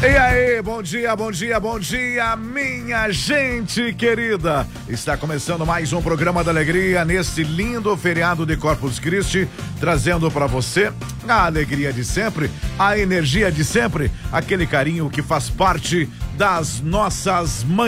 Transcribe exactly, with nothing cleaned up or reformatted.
E aí, bom dia, bom dia, bom dia, minha gente querida. Está começando mais um programa da alegria nesse lindo feriado de Corpus Christi, trazendo para você a alegria de sempre, a energia de sempre, aquele carinho que faz parte das nossas manhãs.